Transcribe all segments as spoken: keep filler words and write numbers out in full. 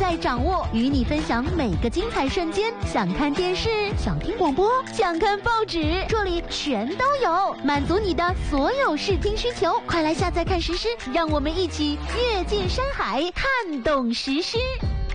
在掌握，与你分享每个精彩瞬间。想看电视，想听广播，想看报纸，这里全都有，满足你的所有视听需求。快来下载看实施，让我们一起跃进山海，看懂实施。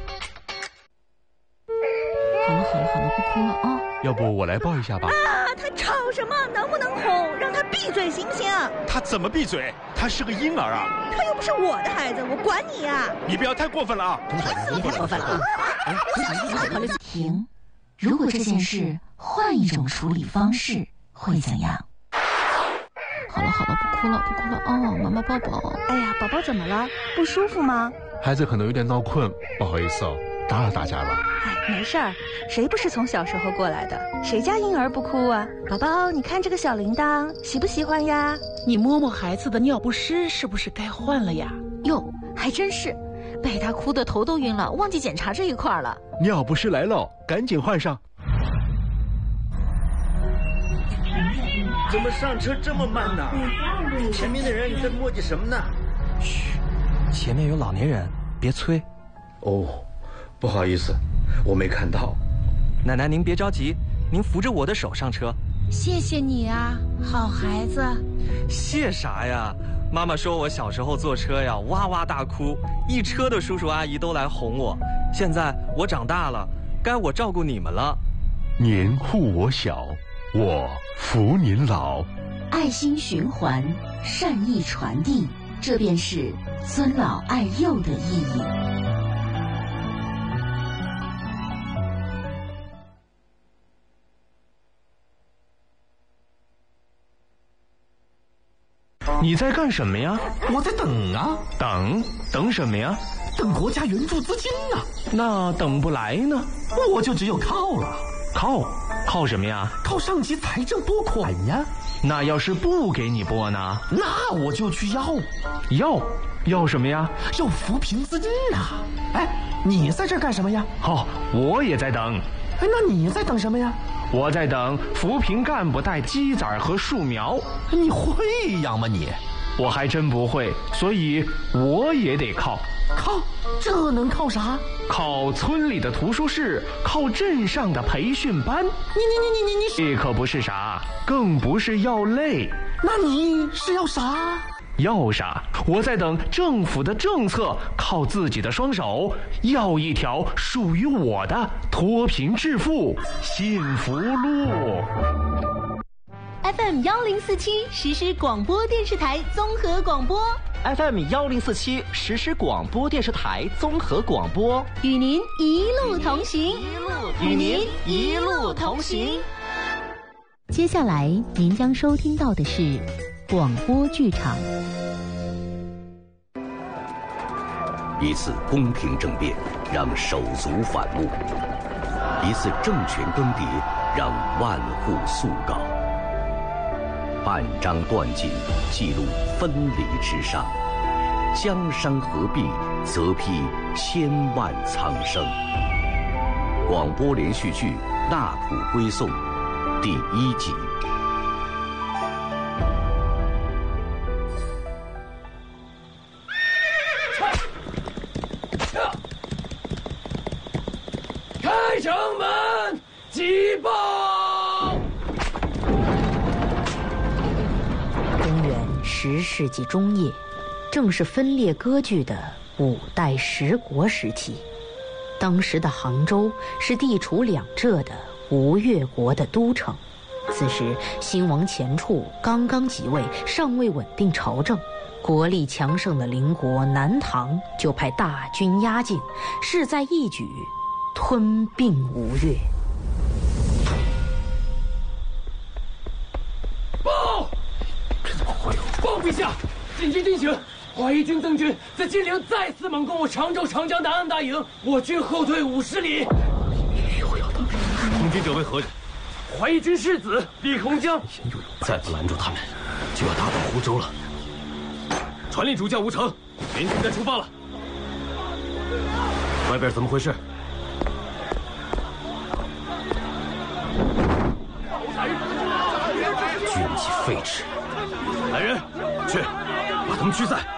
好了好了好了，不哭了啊！ 要不我来抱一下吧？ 啊，他吵什么？能不能哄？让他闭嘴行不行？ 他怎么闭嘴？他是个婴儿啊！ 他又不是我的孩子，我管你呀！ 你不要太过分了啊！ 你太过分了啊！ 停！如果这件事换一种处理方式，会怎样？好了好了，不哭了不哭了哦，妈妈抱抱。 哎呀，宝宝怎么了？不舒服吗？ 孩子可能有点闹困，不好意思哦，打扰大家了。 哎，没事儿，谁不是从小时候过来的？谁家婴儿不哭啊？宝宝，你看这个小铃铛，喜不喜欢呀？ 你摸摸孩子的尿不湿，是不是该换了呀？ 哟，还真是，被他哭得头都晕了，忘记检查这一块了。 尿不湿来了，赶紧换上。 怎么上车这么慢呢？前面的人在磨叽什么呢？ 嘘，前面有老年人，别催。 哦，不好意思，我没看到。 奶奶您别着急，您扶着我的手上车。 谢谢你啊，好孩子。 谢啥呀？妈妈说我小时候坐车呀，哇哇大哭，一车的叔叔阿姨都来哄我。现在我长大了，该我照顾你们了。 您护我小，我扶您老。 爱心循环，善意传递，这便是尊老爱幼的意义。 你在干什么呀？ 我在等啊。 等？等什么呀？ 等国家援助资金啊。 那等不来呢？ 我就只有靠了。 靠？靠什么呀？ 靠上级财政拨款呀。 那要是不给你拨呢？ 那我就去要。 要？要什么呀？ 要扶贫资金啊。哎，你在这干什么呀？ 好，我也在等。 哎，那你在等什么呀？ 我在等扶贫干部带鸡仔和树苗。 你会养吗你？ 我还真不会，所以我也得靠。 靠？这能靠啥？ 靠村里的图书室，靠镇上的培训班。你你你你你你， 这可不是啥，更不是要累。 那你是要啥？ 要啥？我在等政府的政策，靠自己的双手，要一条属于我的脱贫致富幸福路。 F M 幺零四七实时广播电视台综合广播 ，F M 幺零四七实时广播电视台综合广播， 与您一路同行， 与您一路同行。 接下来您将收听到的是广播剧场。 一次宫廷政变让手足反目，一次政权更迭让万户肃告。半章断尽，记录分离之伤；江山合璧，则披千万苍生。广播连续剧《纳普归宋》第一集。 开城门，击报！ 公元十世纪中叶，正是分裂割据的五代十国时期。当时的杭州是地处两浙的吴越国的都城。此时新王钱俶刚刚即位，尚未稳定朝政。国力强盛的邻国南唐就派大军压境，势在一举吞并吴越。 报！ 这怎么会有？ 报陛下，紧急提醒！淮夷军增军在金陵再次猛攻我常州长江南岸大营，我军后退五十里。 又要到攻击者为何人？淮夷军世子李鸿江。 再不拦住他们，就要打到湖州了。 传令主将吴成，明天再出发了。 外边怎么回事？军纪废弛！ 来人，去把他们驱散。